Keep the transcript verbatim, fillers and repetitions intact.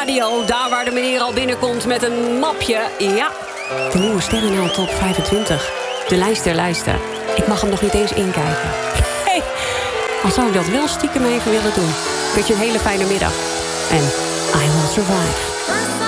radio. Daar waar de meneer al binnenkomt met een mapje. Ja, de nieuwe Sterrenheld Top vijfentwintig. De lijst der lijsten. Ik mag hem nog niet eens inkijken. Hey, al zou ik dat wel stiekem even willen doen. Ik wens je een hele fijne middag. En I will survive.